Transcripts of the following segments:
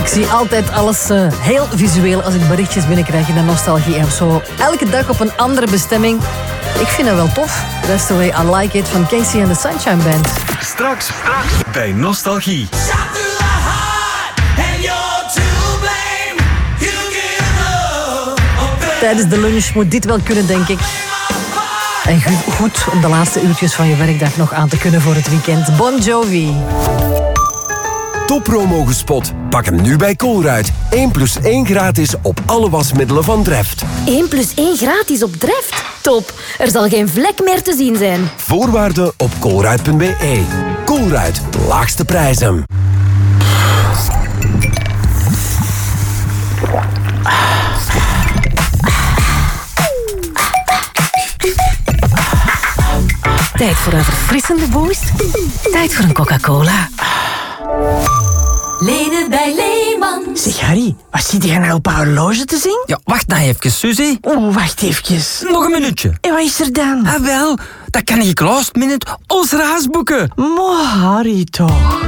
Ik zie altijd alles heel visueel als ik berichtjes binnenkrijg in de Nostalgie-app. Zo elke dag op een andere bestemming. Ik vind dat wel tof. That's the way I like it van Casey and the Sunshine Band. Straks bij Nostalgie. Tijdens de lunch moet dit wel kunnen, denk ik. En goed om de laatste uurtjes van je werkdag nog aan te kunnen voor het weekend. Bon Jovi. Toppromo gespot. Pak hem nu bij Colruyt. 1+1 gratis op alle wasmiddelen van Dreft. 1+1 gratis op Dreft? Top. Er zal geen vlek meer te zien zijn. Voorwaarden op colruyt.be. Colruyt. Laagste prijzen. Tijd voor een verfrissende boost. Tijd voor een Coca-Cola. Lenen bij Leemans. Zeg Harry, wat zit je nou op haar horloge te zien? Ja, wacht nou even, Suzy. Oeh, wacht even. Nog een minuutje. En wat is er dan? Ah, wel, dat kan ik last minute ons reis boeken. Mo, Harry toch.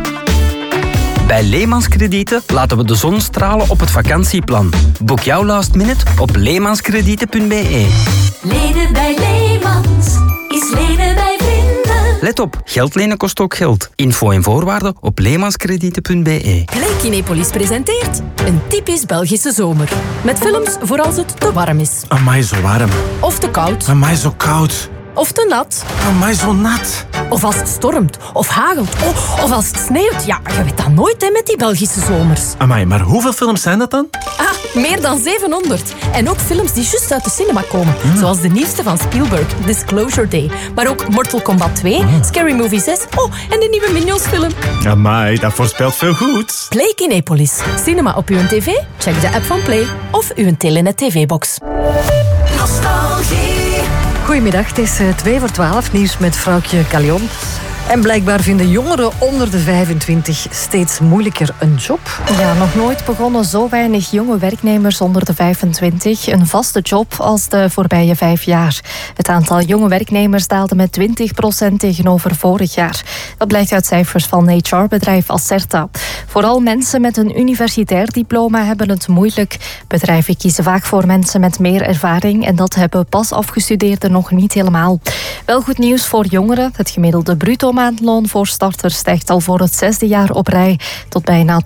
Bij Leemans Kredieten laten we de zon stralen op het vakantieplan. Boek jouw last minute op leemanskredieten.be. Lenen bij Leemans is lenen bij vrienden. Let op, geld lenen kost ook geld. Info en voorwaarden op leemanskredieten.be. Playkinepolis presenteert een typisch Belgische zomer. Met films voor als het te warm is. Amai, zo warm. Of te koud. Amai, zo koud. Of te nat. Amai, zo nat. Of als het stormt. Of hagelt. Of als het sneeuwt. Ja, je weet dat nooit hè, met die Belgische zomers. Amai, maar hoeveel films zijn dat dan? Meer dan 700. En ook films die juist uit de cinema komen. Zoals de nieuwste van Spielberg, Disclosure Day. Maar ook Mortal Kombat 2, Scary Movie 6. Oh, en de nieuwe Minions film. Amai, dat voorspelt veel goeds. Play Kinepolis. Cinema op uw tv? Check de app van Play. Of uw Telenet TV-box. Nostalgie. Goedemiddag, het is 2:12, nieuws met vrouwtje Calion. En blijkbaar vinden jongeren onder de 25 steeds moeilijker een job. Ja, nog nooit begonnen zo weinig jonge werknemers onder de 25 een vaste job als de voorbije 5 jaar. Het aantal jonge werknemers daalde met 20% tegenover vorig jaar. Dat blijkt uit cijfers van HR-bedrijf Acerta. Vooral mensen met een universitair diploma hebben het moeilijk. Bedrijven kiezen vaak voor mensen met meer ervaring en dat hebben pas afgestudeerden nog niet helemaal. Wel goed nieuws voor jongeren. Het gemiddelde bruto maandloon voor starters stijgt al voor het 6e jaar op rij tot bijna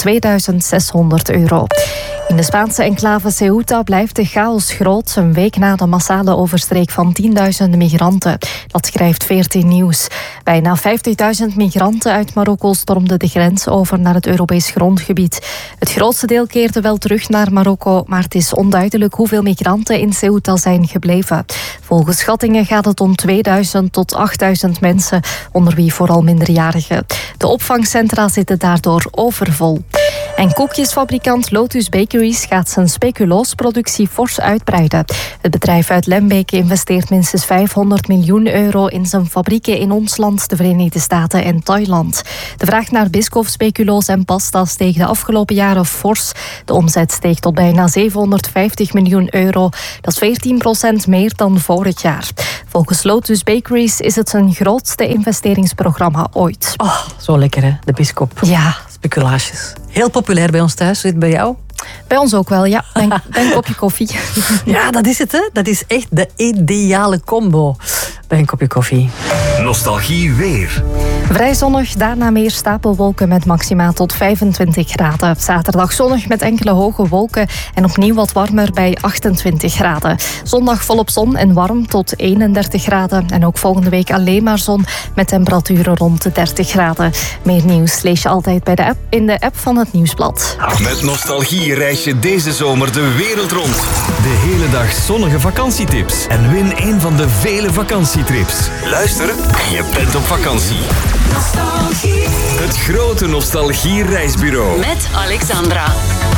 €2600. In de Spaanse enclave Ceuta blijft de chaos groot, een week na de massale oversteek van 10.000 migranten. Dat schrijft 14 Nieuws. Bijna 50.000 migranten uit Marokko stormden de grens over naar het Europees grondgebied. Het grootste deel keerde wel terug naar Marokko, maar het is onduidelijk hoeveel migranten in Ceuta zijn gebleven. Volgens schattingen gaat het om 2000 tot 8000 mensen, onder wie vooral minderjarigen. De opvangcentra zitten daardoor overvol. En koekjesfabrikant Lotus Bakeries gaat zijn speculoosproductie fors uitbreiden. Het bedrijf uit Lembeek investeert minstens €500 miljoen in zijn fabrieken in ons land, de Verenigde Staten en Thailand. De vraag naar biscoff, speculoos en pasta steeg de afgelopen jaren fors. De omzet steeg tot bijna €750 miljoen. Dat is 14% meer dan vorig jaar. Volgens Lotus Bakeries is het zijn grootste investeringsprogramma ooit. Oh, zo lekker hè, de biskop. Ja. Speculaasjes. Heel populair bij ons thuis, zit bij jou? Bij ons ook wel, ja. Een kopje koffie. Ja, dat is het hè. Dat is echt de ideale combo bij een kopje koffie. Nostalgie weer. Vrij zonnig, daarna meer stapelwolken met maxima tot 25 graden. Zaterdag zonnig met enkele hoge wolken en opnieuw wat warmer bij 28 graden. Zondag volop zon en warm tot 31 graden. En ook volgende week alleen maar zon met temperaturen rond de 30 graden. Meer nieuws lees je altijd bij in de app van het Nieuwsblad. Met Nostalgie reis je deze zomer de wereld rond. De hele dag zonnige vakantietips. En win een van de vele vakantietrips. Luister en je bent op vakantie. Nostalgie. Het grote Nostalgie reisbureau. Met Alexandra.